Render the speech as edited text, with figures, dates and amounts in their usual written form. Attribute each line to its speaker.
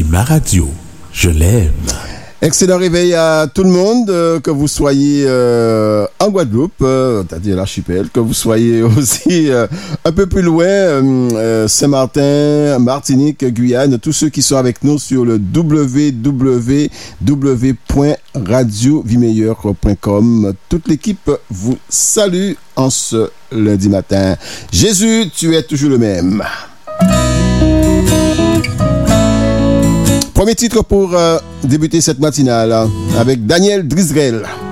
Speaker 1: ma radio. Je l'aime.
Speaker 2: Excellent réveil à tout le monde, que vous soyez en Guadeloupe, c'est-à-dire l'archipel, que vous soyez aussi un peu plus loin, Saint-Martin, Martinique, Guyane, tous ceux qui sont avec nous sur le www.radioviemeilleure.com. Toute l'équipe vous salue en ce lundi matin. Jésus, tu es toujours le même. Premier titre pour débuter cette matinale avec Daniel Drizrel.